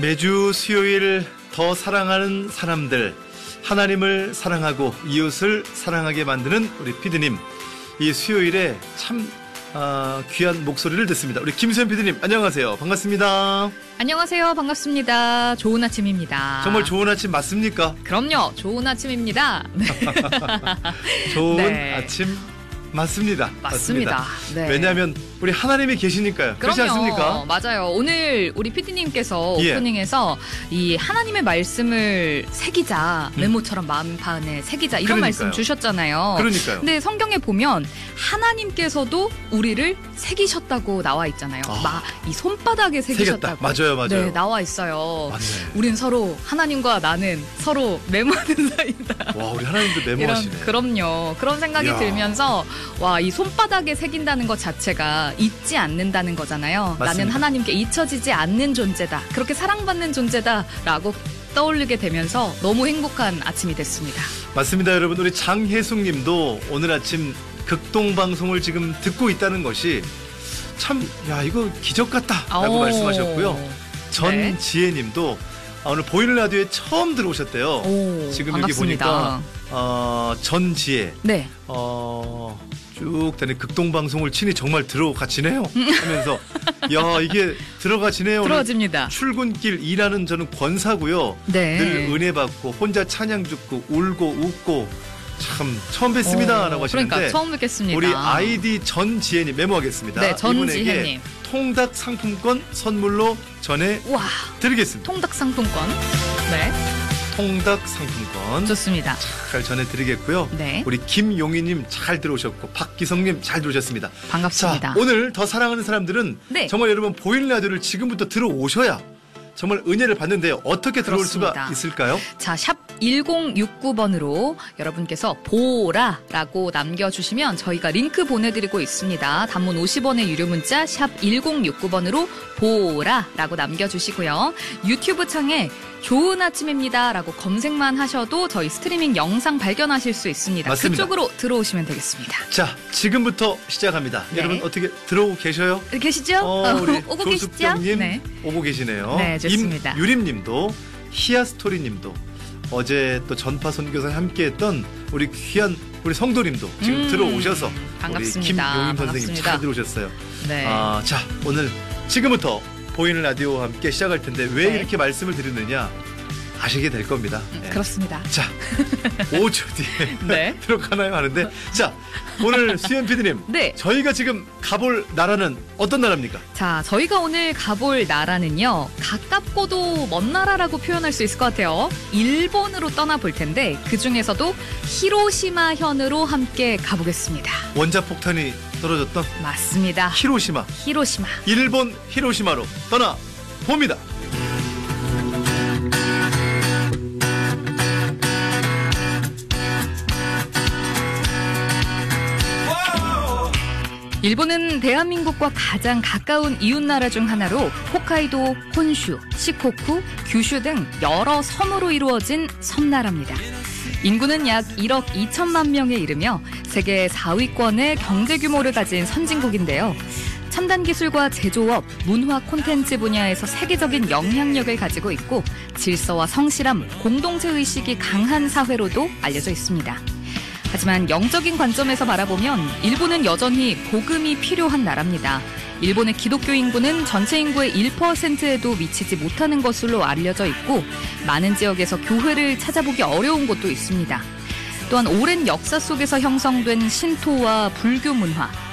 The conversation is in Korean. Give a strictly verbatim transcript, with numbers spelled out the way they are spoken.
매주 수요일 더 사랑하는 사람들, 하나님을 사랑하고 이웃을 사랑하게 만드는 우리 피디님, 이 수요일에 참 어, 귀한 목소리를 듣습니다. 우리 김수현 피디님 안녕하세요. 반갑습니다. 안녕하세요. 반갑습니다. 좋은 아침입니다. 정말 좋은 아침 맞습니까? 그럼요. 좋은 아침입니다. 좋은 네. 아침 맞습니다. 맞습니다. 맞습니다. 네. 왜냐하면 우리 하나님이 계시니까요. 그렇지 그럼요. 않습니까? 맞아요. 오늘 우리 피디님께서 예. 오프닝에서 이 하나님의 말씀을 새기자, 메모처럼 마음판에 새기자 이런 그러니까요. 말씀 주셨잖아요. 그러니까요. 근데 성경에 보면 하나님께서도 우리를 새기셨다고 나와 있잖아요. 아. 막 이 손바닥에 새기셨다고. 새겼다. 맞아요, 맞아요. 네, 나와 있어요. 맞네. 우린 서로 하나님과 나는 서로 메모하는 사이다. 와, 우리 하나님도 메모하시네. 이런, 그럼요. 그런 생각이 이야. 들면서 와, 이 손바닥에 새긴다는 것 자체가 잊지 않는다는 거잖아요. 맞습니다. 나는 하나님께 잊혀지지 않는 존재다. 그렇게 사랑받는 존재다라고 떠올리게 되면서 너무 행복한 아침이 됐습니다. 맞습니다, 여러분. 우리 장혜숙 님도 오늘 아침 극동방송을 지금 듣고 있다는 것이 참, 야, 이거 기적 같다라고 오. 말씀하셨고요. 전지혜 님도 아, 오늘 보이는 라디오에 처음 들어오셨대요. 오, 지금 반갑습니다. 여기 보니까 어, 전지혜 네. 어, 쭉 되는 극동방송을 치니 정말 들어가지네요 하면서 야, 이게 들어가지네요. 들어집니다. 출근길 일하는 저는 권사고요. 네. 늘 은혜 받고 혼자 찬양 듣고 울고 웃고 참 처음 뵙습니다 라고 하시는데, 그러니까 처음 뵙겠습니다. 우리 아이디 전지혜님 메모하겠습니다. 네, 전지혜님. 이분에게 통닭 상품권 선물로 전해드리겠습니다. 통닭 상품권. 네. 통닭 상품권 좋습니다. 잘 전해드리겠고요. 네. 우리 김용희님 잘 들어오셨고 박기성님 잘 들어오셨습니다. 반갑습니다. 자, 오늘 더 사랑하는 사람들은 네. 정말 여러분 보이는 라디오를 지금부터 들어오셔야 정말 은혜를 받는데요. 어떻게 들어올 그렇습니다. 수가 있을까요? 자, 샵 일공육구 번으로 여러분께서 보라라고 남겨주시면 저희가 링크 보내드리고 있습니다. 단문 오십 원의 유료 문자 샵 일공육구 번으로 보라라고 남겨주시고요. 유튜브 창에 좋은 아침입니다 라고 검색만 하셔도 저희 스트리밍 영상 발견하실 수 있습니다. 맞습니다. 그쪽으로 들어오시면 되겠습니다. 자, 지금부터 시작합니다. 네. 여러분 어떻게 들어오고 계셔요? 계시죠? 어, 우리 오고 계시죠? 조숙병님 네. 오고 계시네요. 네, 좋습니다. 임유림님도 히아스토리님도 어제 또 전파 선교사에 함께했던 우리 귀한 우리 성도님도 지금 음, 들어오셔서 반갑습니다. 우리 김용임 선생님 반갑습니다. 잘 들어오셨어요. 네. 아, 자, 오늘 지금부터 보이는 라디오와 함께 시작할 텐데 왜 네. 이렇게 말씀을 드리느냐 아시게 될 겁니다. 네. 그렇습니다. 자, 오 주 뒤에 네. 들어가나요 하는데, 자, 오늘 수현 피디님, 네. 저희가 지금 가볼 나라는 어떤 나라입니까? 자, 저희가 오늘 가볼 나라는요, 가깝고도 먼 나라라고 표현할 수 있을 것 같아요. 일본으로 떠나볼 텐데 그 중에서도 히로시마 현으로 함께 가보겠습니다. 원자폭탄이 떨어졌던 맞습니다. 히로시마, 히로시마. 일본 히로시마로 떠나 봅니다. 일본은 대한민국과 가장 가까운 이웃나라 중 하나로 홋카이도, 혼슈, 시코쿠, 규슈 등 여러 섬으로 이루어진 섬나라입니다. 인구는 약 일억 이천만 명에 이르며 세계 사 위권의 경제 규모를 가진 선진국인데요. 첨단 기술과 제조업, 문화 콘텐츠 분야에서 세계적인 영향력을 가지고 있고 질서와 성실함, 공동체 의식이 강한 사회로도 알려져 있습니다. 하지만 영적인 관점에서 바라보면 일본은 여전히 복음이 필요한 나라입니다. 일본의 기독교 인구는 전체 인구의 일 퍼센트에도 미치지 못하는 것으로 알려져 있고 많은 지역에서 교회를 찾아보기 어려운 곳도 있습니다. 또한 오랜 역사 속에서 형성된 신토와 불교 문화,